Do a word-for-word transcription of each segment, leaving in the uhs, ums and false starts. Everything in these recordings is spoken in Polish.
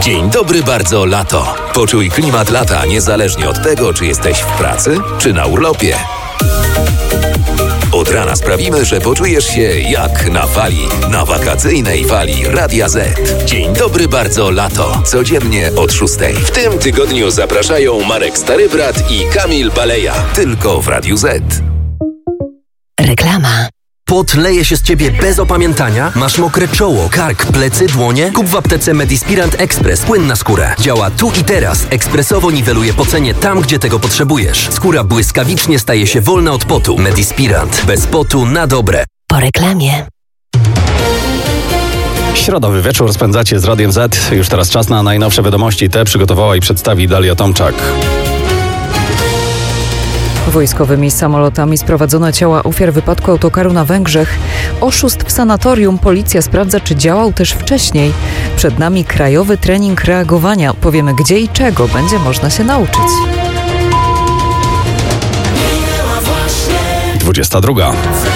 Dzień dobry bardzo, lato. Poczuj klimat lata niezależnie od tego, czy jesteś w pracy, czy na urlopie. Od rana sprawimy, że poczujesz się jak na fali, na wakacyjnej fali Radia Z. Dzień dobry bardzo, lato. Codziennie od szóstej. W tym tygodniu zapraszają Marek Starybrat i Kamil Baleja. Tylko w Radiu Z. Reklama. Pot leje się z ciebie bez opamiętania? Masz mokre czoło, kark, plecy, dłonie? Kup w aptece Medispirant Express płyn na skórę. Działa tu i teraz. Ekspresowo niweluje pocenie tam, gdzie tego potrzebujesz. Skóra błyskawicznie staje się wolna od potu. Medispirant. Bez potu na dobre. Po reklamie. Środowy wieczór spędzacie z Radiem Z. Już teraz czas na najnowsze wiadomości. Te przygotowała i przedstawi Dalia Tomczak. Wojskowymi samolotami sprowadzono ciała ofiar wypadku autokaru na Węgrzech. Oszust w sanatorium. Policja sprawdza, czy działał też wcześniej. Przed nami krajowy trening reagowania. Powiemy, gdzie i czego będzie można się nauczyć. dwudziesta druga.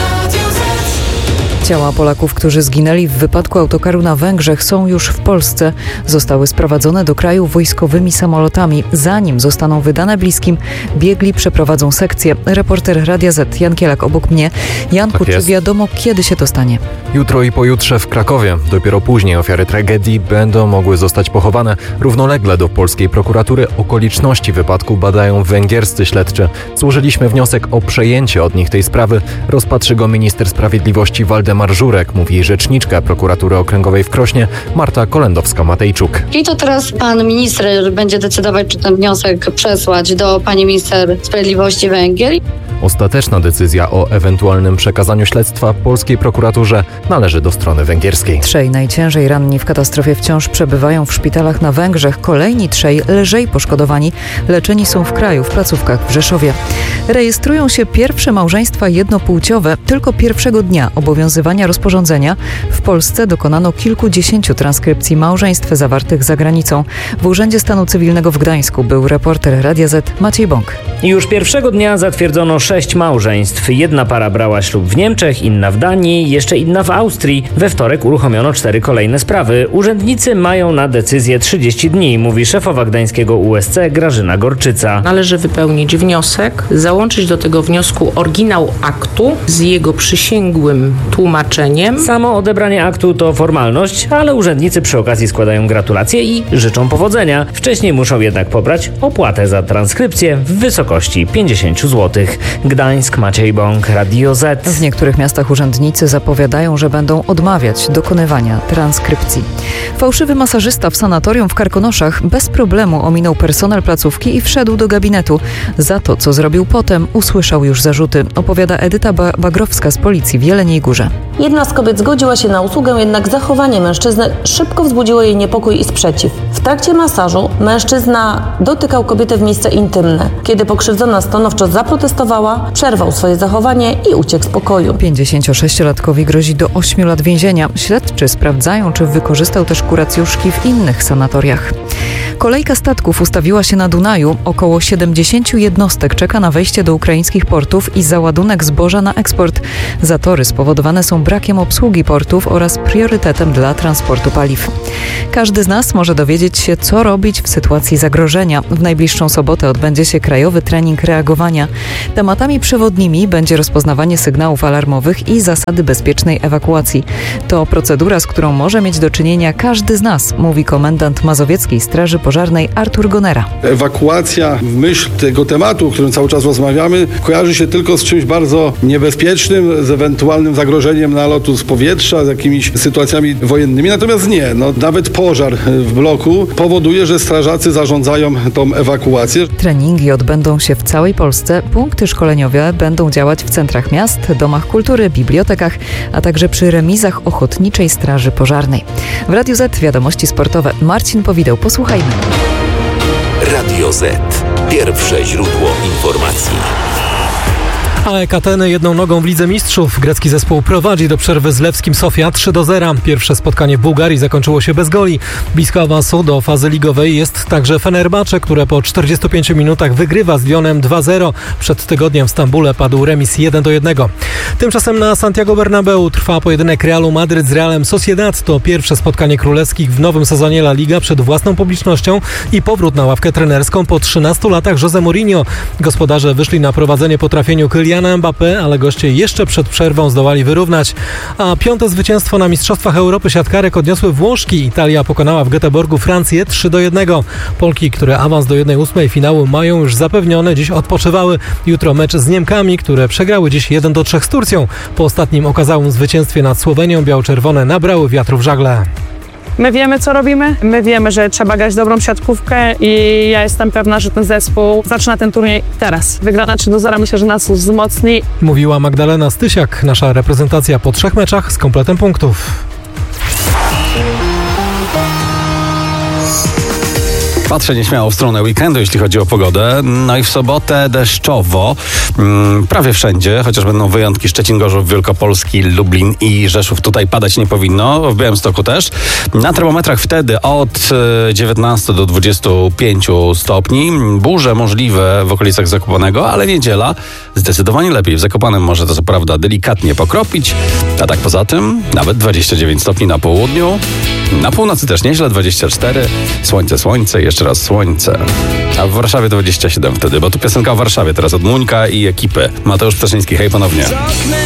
Ciała Polaków, którzy zginęli w wypadku autokaru na Węgrzech, są już w Polsce. Zostały sprowadzone do kraju wojskowymi samolotami. Zanim zostaną wydane bliskim, biegli przeprowadzą sekcję. Reporter Radia Z Jan Kielak obok mnie. Janku, Tak czy wiadomo, kiedy się to stanie? Jutro i pojutrze w Krakowie. Dopiero później ofiary tragedii będą mogły zostać pochowane. Równolegle do polskiej prokuratury okoliczności wypadku badają węgierscy śledczy. Złożyliśmy wniosek o przejęcie od nich tej sprawy. Rozpatrzy go minister sprawiedliwości Waldemar Żurek, mówi rzeczniczka prokuratury okręgowej w Krośnie Marta Kolendowska-Matejczuk. I to teraz pan minister będzie decydować, czy ten wniosek przesłać do pani minister sprawiedliwości Węgier. Ostateczna decyzja o ewentualnym przekazaniu śledztwa polskiej prokuraturze należy do strony węgierskiej. Trzej najciężej ranni w katastrofie wciąż przebywają w szpitalach na Węgrzech. Kolejni trzej lżej poszkodowani leczeni są w kraju w placówkach w Rzeszowie. Rejestrują się pierwsze małżeństwa jednopłciowe. Tylko pierwszego dnia obowiązywania rozporządzenia w Polsce dokonano kilkudziesięciu transkrypcji małżeństw zawartych za granicą. W Urzędzie Stanu Cywilnego w Gdańsku był reporter Radia Z Maciej Bąk. Już pierwszego dnia zatwierdzono sześć małżeństw. Jedna para brała ślub w Niemczech, inna w Danii, jeszcze inna w Austrii. We wtorek uruchomiono cztery kolejne sprawy. Urzędnicy mają na decyzję trzydzieści dni, mówi szefowa gdańskiego U S C Grażyna Gorczyca. Należy wypełnić wniosek, załączyć do tego wniosku oryginał aktu z jego przysięgłym tłumaczeniem. Samo odebranie aktu to formalność, ale urzędnicy przy okazji składają gratulacje i życzą powodzenia. Wcześniej muszą jednak pobrać opłatę za transkrypcję w wysokości pięćdziesiąt złotych. Gdańsk, Maciej Bąk, Radio Z. W niektórych miastach urzędnicy zapowiadają, że będą odmawiać dokonywania transkrypcji. Fałszywy masażysta w sanatorium w Karkonoszach bez problemu ominął personel placówki i wszedł do gabinetu. Za to, co zrobił potem, usłyszał już zarzuty. Opowiada Edyta ba- Bagrowska z policji w Jeleniej Górze. Jedna z kobiet zgodziła się na usługę, jednak zachowanie mężczyzny szybko wzbudziło jej niepokój i sprzeciw. W trakcie masażu mężczyzna dotykał kobietę w miejsce intymne. Kiedy pokrzywdzona stanowczo zaprotestowała, przerwał swoje zachowanie i uciekł z pokoju. pięćdziesięciosześciolatkowi grozi do ośmiu lat więzienia. Śledczy sprawdzają, czy wykorzystał też kuracjuszki w innych sanatoriach. Kolejka statków ustawiła się na Dunaju. Około siedemdziesięciu jednostek czeka na wejście do ukraińskich portów i załadunek zboża na eksport. Zatory spowodowane są brakiem obsługi portów oraz priorytetem dla transportu paliw. Każdy z nas może dowiedzieć się, co robić w sytuacji zagrożenia. W najbliższą sobotę odbędzie się krajowy trening reagowania. Tematami przewodnimi będzie rozpoznawanie sygnałów alarmowych i zasady bezpiecznej ewakuacji. To procedura, z którą może mieć do czynienia każdy z nas, mówi komendant Mazowieckiej Straży Pożarnej Artur Gonera. Ewakuacja w myśl tego tematu, o którym cały czas rozmawiamy, kojarzy się tylko z czymś bardzo niebezpiecznym, z ewentualnym zagrożeniem nalotu z powietrza, z jakimiś sytuacjami wojennymi. Natomiast nie, no, nawet pożar w bloku powoduje, że strażacy zarządzają tą ewakuację. Treningi odbędą się w całej Polsce. Punkty szkoleniowe będą działać w centrach miast, domach kultury, bibliotekach, a także przy remizach Ochotniczej Straży Pożarnej. W Radiu Z wiadomości sportowe. Marcin Powideł. Posłuchajmy. Radio Z. Pierwsze źródło informacji. A E K Ateny jedną nogą w Lidze Mistrzów. Grecki zespół prowadzi do przerwy z Lewskim Sofia trzy do zera. Pierwsze spotkanie w Bułgarii zakończyło się bez goli. Blisko awansu do fazy ligowej jest także Fenerbahce, które po czterdziestu pięciu minutach wygrywa z Lyonem dwa zero. Przed tygodniem w Stambule padł remis jeden do jednego. Tymczasem na Santiago Bernabeu trwa pojedynek Realu Madryt z Realem Sociedad. To pierwsze spotkanie królewskich w nowym sezonie La Liga przed własną publicznością i powrót na ławkę trenerską po trzynastu latach José Mourinho. Gospodarze wyszli na prowadzenie po trafieniu Kyliana Mbappé, ale goście jeszcze przed przerwą zdołali wyrównać. A piąte zwycięstwo na Mistrzostwach Europy siatkarek odniosły Włoszki. Italia pokonała w Göteborgu Francję trzy do jednego. Polki, które awans do jednej ósmej finału mają już zapewnione, dziś odpoczywały. Jutro mecz z Niemkami, które przegrały dziś jeden do trzech z Turcją. Po ostatnim okazałym zwycięstwie nad Słowenią biało-czerwone nabrały wiatru w żagle. My wiemy, co robimy. My wiemy, że trzeba grać dobrą siatkówkę i ja jestem pewna, że ten zespół zaczyna ten turniej teraz. Wygrana trzy do zera myślę, że nas wzmocni. Mówiła Magdalena Stysiak. Nasza reprezentacja po trzech meczach z kompletem punktów. Patrzę nieśmiało w stronę weekendu, jeśli chodzi o pogodę. No i w sobotę deszczowo, mm, prawie wszędzie, chociaż będą wyjątki: Szczecin, Gorzów, Wielkopolski, Lublin i Rzeszów. Tutaj padać nie powinno, w Białymstoku też. Na termometrach wtedy od dziewiętnastu do dwudziestu pięciu stopni. Burze możliwe w okolicach Zakopanego, ale niedziela zdecydowanie lepiej. W Zakopanem może to co prawda delikatnie pokropić, a tak poza tym nawet dwadzieścia dziewięć stopni na południu. Na północy też nieźle, dwadzieścia cztery. Słońce, słońce, jeszcze raz słońce. A w Warszawie dwadzieścia siedem wtedy, bo tu piosenka o Warszawie teraz od Muńka i ekipy. Mateusz Ptaszyński, hej ponownie.